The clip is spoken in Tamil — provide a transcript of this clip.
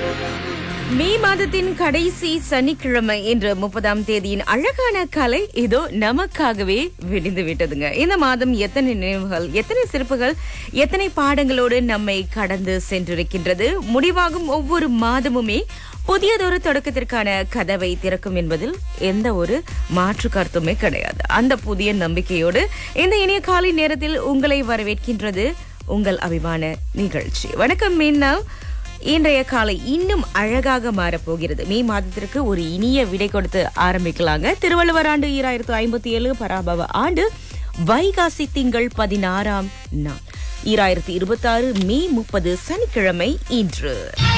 மே மாதத்தின் கடைசி சனிக்கிழமை இன்று 30ஆம் தேதியின் அழகான கலை இதோ நமக்காகவே விடிந்து விட்டதுங்க. இந்த மாதம் எத்தனை நினைவுகள், எத்தனை சிறப்புகள், எத்தனை பாடங்களோடு நம்மை கடந்து சென்றிருக்கின்றது. முடிவாகும் ஒவ்வொரு மாதமுமே புதியதொரு தொடக்கத்திற்கான கதவை திறக்கும் என்பதில் எந்த ஒரு மாற்று கருத்துமே கிடையாது. அந்த புதிய நம்பிக்கையோடு இந்த இனிய காலை நேரத்தில் உங்களை வரவேற்கின்றது உங்கள் அபிமான நிகழ்ச்சி. வணக்கம் மீனா. இன்றைய காலை இன்னும் அழகாக மாறப்போகிறது. மே மாதத்திற்கு ஒரு இனிய விடை கொடுத்து ஆரம்பிக்கலாங்க. திருவள்ளுவர் ஆண்டு 2057 பராபவ ஆண்டு வைகாசி திங்கள் 16ஆம் நாள் 2026 மே 30 சனிக்கிழமை இன்று.